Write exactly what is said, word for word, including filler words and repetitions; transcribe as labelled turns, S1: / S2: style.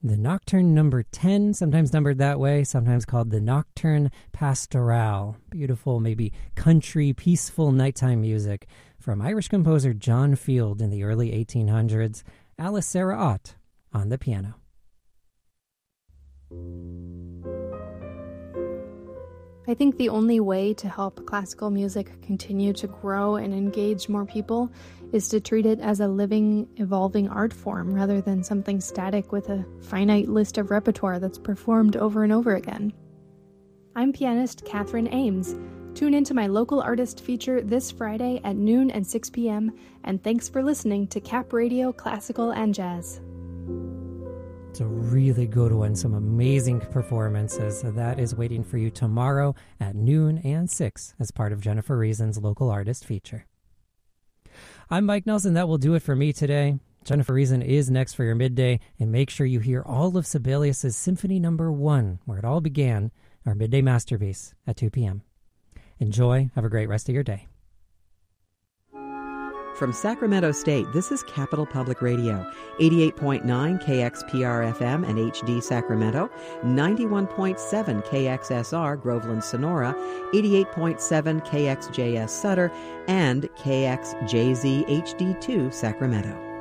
S1: The Nocturne number ten, sometimes numbered that way, sometimes called the Nocturne Pastorale. Beautiful, maybe country, peaceful nighttime music from Irish composer John Field in the early eighteen hundreds. Alice Sarah Ott on the piano.
S2: I think the only way to help classical music continue to grow and engage more people is to treat it as a living, evolving art form rather than something static with a finite list of repertoire that's performed over and over again. I'm pianist Catherine Ames. Tune into my local artist feature this Friday at noon and six p.m. And thanks for listening to Cap Radio Classical and Jazz.
S1: It's a really good one. Some amazing performances. So that is waiting for you tomorrow at noon and six as part of Jennifer Reason's local artist feature. I'm Mike Nelson. That will do it for me today. Jennifer Reason is next for your midday. And make sure you hear all of Sibelius's Symphony Number One, where it all began, our midday masterpiece at two p.m. Enjoy. Have a great rest of your day.
S3: From Sacramento State, this is Capital Public Radio, eighty-eight point nine K X P R F M and H D Sacramento, ninety-one point seven K X S R Groveland Sonora, eighty-eight point seven K X J S Sutter, and K X J Z H D two Sacramento.